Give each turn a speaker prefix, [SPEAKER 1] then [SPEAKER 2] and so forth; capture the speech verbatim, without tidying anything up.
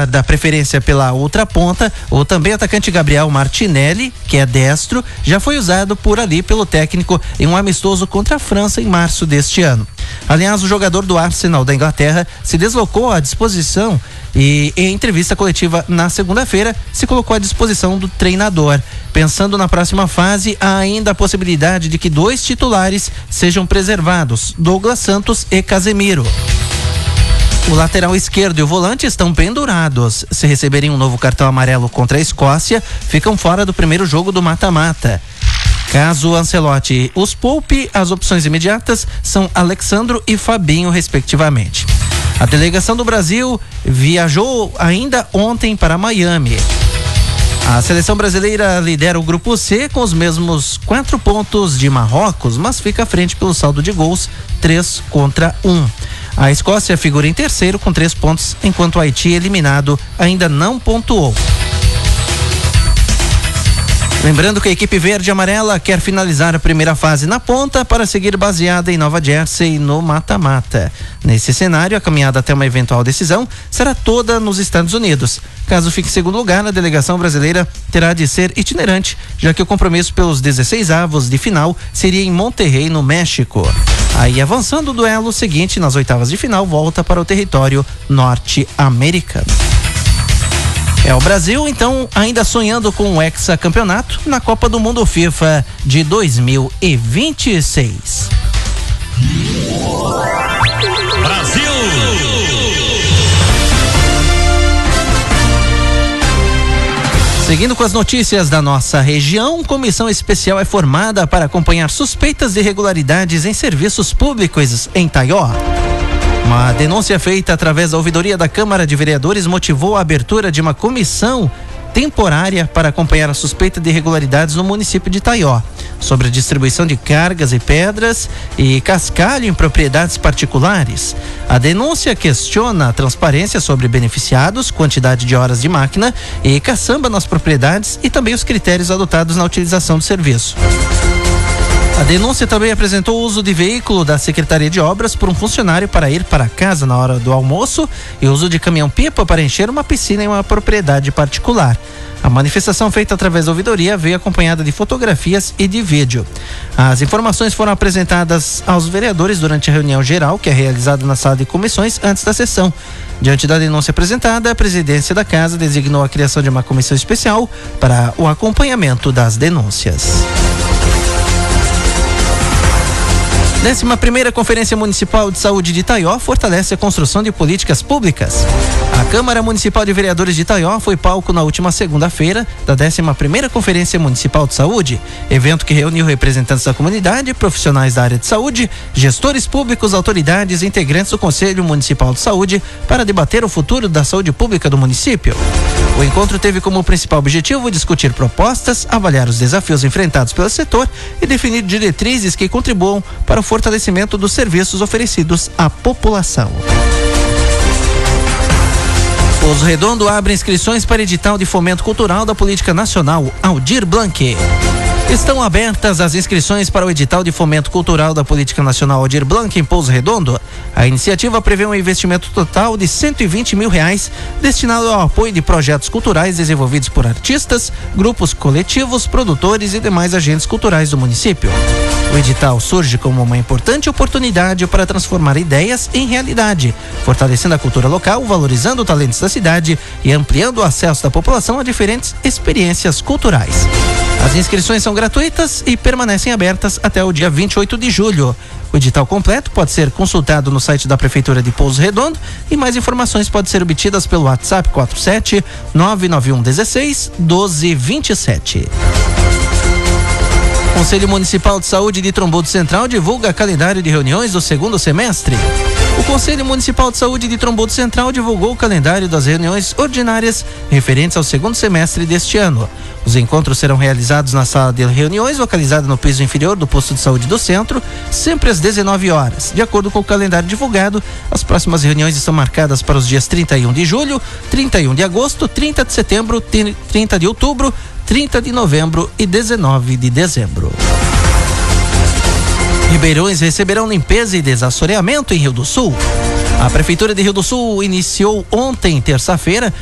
[SPEAKER 1] apesar da preferência pela outra ponta, o também atacante Gabriel Martinelli, que é destro, já foi usado por ali pelo técnico em um amistoso contra a França em março deste ano. Aliás, o jogador do Arsenal da Inglaterra se deslocou à disposição e, em entrevista coletiva na segunda-feira, se colocou à disposição do treinador. Pensando na próxima fase, há ainda a possibilidade de que dois titulares sejam preservados, Douglas Santos e Casemiro. O lateral esquerdo e o volante estão pendurados. Se receberem um novo cartão amarelo contra a Escócia, ficam fora do primeiro jogo do mata-mata. Caso Ancelotti os poupe, as opções imediatas são Alexandro e Fabinho, respectivamente. A delegação do Brasil viajou ainda ontem para Miami. A seleção brasileira lidera o grupo C com os mesmos quatro pontos de Marrocos, mas fica à frente pelo saldo de gols, três contra um. A Escócia figura em terceiro com três pontos, enquanto o Haiti, eliminado, ainda não pontuou. Lembrando que a equipe verde e amarela quer finalizar a primeira fase na ponta para seguir baseada em Nova Jersey no mata-mata. Nesse cenário, a caminhada até uma eventual decisão será toda nos Estados Unidos. Caso fique em segundo lugar, a delegação brasileira terá de ser itinerante, já que o compromisso pelos dezesseis avos de final seria em Monterrey, no México. Aí, avançando o duelo seguinte nas oitavas de final, volta para o território norte-americano. É o Brasil, então, ainda sonhando com o hexacampeonato na Copa do Mundo FIFA de dois mil e vinte e seis.
[SPEAKER 2] Brasil!
[SPEAKER 1] Seguindo com as notícias da nossa região, comissão especial é formada para acompanhar suspeitas de irregularidades em serviços públicos em Taió. Uma denúncia feita através da ouvidoria da Câmara de Vereadores motivou a abertura de uma comissão temporária para acompanhar a suspeita de irregularidades no município de Taió, sobre a distribuição de cargas e pedras e cascalho em propriedades particulares. A denúncia questiona a transparência sobre beneficiados, quantidade de horas de máquina e caçamba nas propriedades e também os critérios adotados na utilização do serviço. A denúncia também apresentou o uso de veículo da Secretaria de Obras por um funcionário para ir para casa na hora do almoço e o uso de caminhão-pipa para encher uma piscina em uma propriedade particular. A manifestação feita através da ouvidoria veio acompanhada de fotografias e de vídeo. As informações foram apresentadas aos vereadores durante a reunião geral, que é realizada na sala de comissões antes da sessão. Diante da denúncia apresentada, a presidência da casa designou a criação de uma comissão especial para o acompanhamento das denúncias. décima primeira Conferência Municipal de Saúde de Taió fortalece a construção de políticas públicas. A Câmara Municipal de Vereadores de Taió foi palco na última segunda-feira da décima primeira Conferência Municipal de Saúde, evento que reuniu representantes da comunidade, profissionais da área de saúde, gestores públicos, autoridades e integrantes do Conselho Municipal de Saúde para debater o futuro da saúde pública do município. O encontro teve como principal objetivo discutir propostas, avaliar os desafios enfrentados pelo setor e definir diretrizes que contribuam para o fortalecimento dos serviços oferecidos à população. Pouso Redondo abre inscrições para edital de fomento cultural da Política Nacional Aldir Blanc. Estão abertas as inscrições para o edital de fomento cultural da Política Nacional Aldir Blanc em Pouso Redondo. A iniciativa prevê um investimento total de cento e vinte mil reais destinado ao apoio de projetos culturais desenvolvidos por artistas, grupos coletivos, produtores e demais agentes culturais do município. O edital surge como uma importante oportunidade para transformar ideias em realidade, fortalecendo a cultura local, valorizando os talentos da cidade e ampliando o acesso da população a diferentes experiências culturais. As inscrições são gratuitas e permanecem abertas até o dia vinte e oito de julho. O edital completo pode ser consultado no site da Prefeitura de Pouso Redondo e mais informações podem ser obtidas pelo WhatsApp quatro sete nove nove um um seis um dois dois sete. Conselho Municipal de Saúde de Trombudo Central divulga calendário de reuniões do segundo semestre. O Conselho Municipal de Saúde de Trombudo Central divulgou o calendário das reuniões ordinárias referentes ao segundo semestre deste ano. Os encontros serão realizados na sala de reuniões, localizada no piso inferior do posto de saúde do centro, sempre às dezenove horas. De acordo com o calendário divulgado, as próximas reuniões estão marcadas para os dias trinta e um de julho, trinta e um de agosto, trinta de setembro, trinta de outubro, trinta de novembro e dezenove de dezembro. Ribeirões receberão limpeza e desassoreamento em Rio do Sul. A Prefeitura de Rio do Sul iniciou ontem, terça-feira,